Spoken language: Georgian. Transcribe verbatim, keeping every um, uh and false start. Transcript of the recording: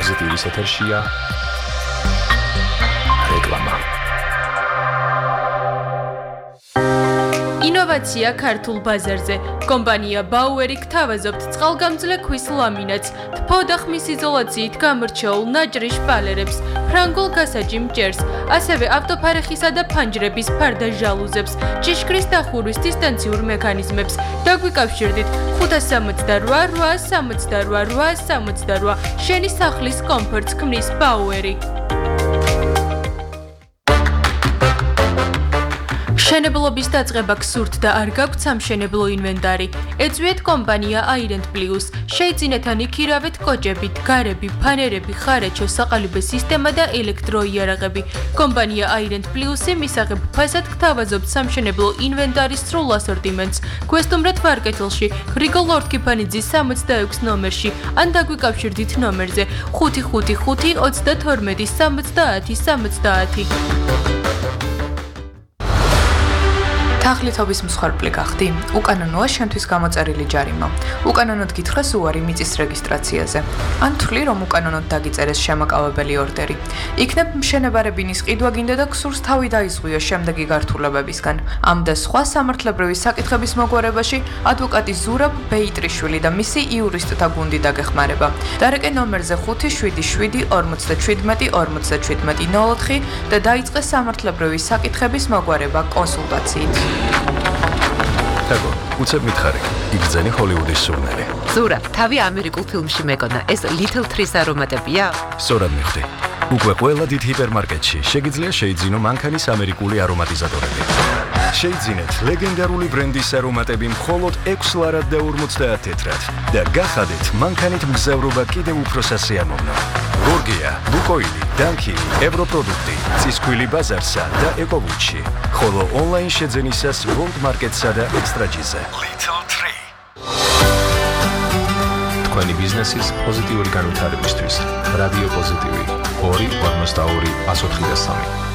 პოზიტივის ეთერშია რეკლამა. ინოვაცია ქართულ ბაზარზე. კომპანია ბაუერი გთავაზობთ წყალგამძლე ქვის ლამინატს, თბო და ხმის იზოლაციით გამორჩეულ ნაჭრის შპალერებს, ფრანგულ გასაჯიმ ჭერს, ასევე ავტოფარეხისა და ფანჯრების ფარდა ჟალუზებს, ჭიშკრის დახურვის დისტანციურ მექანიზმებს. დაგვიკავშირდით ხუთას სამოცდარვა, რვაას სამოცდარვა, რვაას სამოცდარვა. შენი სახლის კომფორტს ქმნის ბაუერი. მშენებლობის დაწყება გსურთ და არ გაქვთ სამშენებლო ინვენტარი. ეწვიეთ კომპანია აირენდ პლუს. შეიძინეთ ან იქირავეთ კოჭებით, გარები, ფანერები, ხარეჩო, საყალიბე სისტემა და ელექტროიარაღები. კომპანია აირენდ პლუსი მისაღებ ფასად გთავაზობთ სამშენებლო ინვენტარის სრულ ასორტიმენტს. გვესტუმრეთ ვარკეთილში, გრიგოლ ორთქიფანიძის სამოცდაექვსი ნომერში, ან დაგვიკავშირდით ნომერზე ხუთი ხუთი ხუთი ოცდათორმეტი სამოცდაათი სამოცდაათი. თაღლითობის მსხვერპლი გახდი? უკანონოა შენთვის გამოწერილი ჯარიმა. უკანონოდ გითხრას უარი მიწის რეგისტრაციაზე. ან თვლი, რომ უკანონოდ დაგიწერეს შემაკავებელი ორდერი. იქნებ მშენებარებინის ყიდვა გინდა და გსურს თავი დაიზღვიო შემდეგი გართულებებისგან. ამ და სხვა სამართლებრივი საკითხების მოგვარებაში ადვოკატი ზურაბ ბეიტრიშვილი და მისი იურისტთა გუნდი დაგეხმარება. დარეკე ნომერზე ხუთი შვიდი შვიდი ორმოცდაჩვიდმეტი ორმოცდაჩვიდმეტი ნულ ოთხი და დაიწყე სამართლებრივი საკითხების მოგვარება კონსულტაციით. თაგო, უცებ მითხარი, იგრძენი ჰოლივუდის სურნელი. ზურაბ, თავი ამერიკულ ფილმში მეკონა, ეს Little Trees არომატებია? სწორად მივხვდი. უკვე ყველა დიდ ჰიპერმარკეტში შეგიძლია შეიძინო მანქანის ამერიკული არომატიზატორები. შეიძინეთ ლეგენდარული ბრენდის არომატები მხოლოდ ექვს ლარად და ორმოცდაათ თეთრად და გახადეთ მანქანით მგზავრობა კიდევ უფრო სასიამოვნო. გორგია, ლუკოილი, დანკილი, ევროპროდუქტი, წისქვილი ბაზარსა და ეკოვუჩი. ხოლო ონლაინ შეძენისას World Market-სა და Extra-ზე. Little Tree. თქვენი ბიზნესის პოზიტიური განვითარებისთვის რადიო პოზიტივი ორი ორმოცდაორი ას ოთხი და სამი.